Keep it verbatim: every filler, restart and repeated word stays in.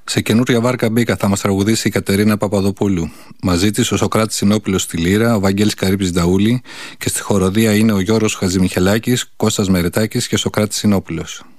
Σε καινούρια βάρκα μπήκα, θα μας τραγουδήσει η Κατερίνα Παπαδοπούλου. Μαζί της ο Σωκράτης Σινόπουλος στη λύρα, ο Βαγγέλης Καρύπης Νταούλη και στη χοροδία είναι ο Γιώργος Χατζημιχελάκης, Κώστας Μερετάκης και ο Σωκράτης Σινόπουλος.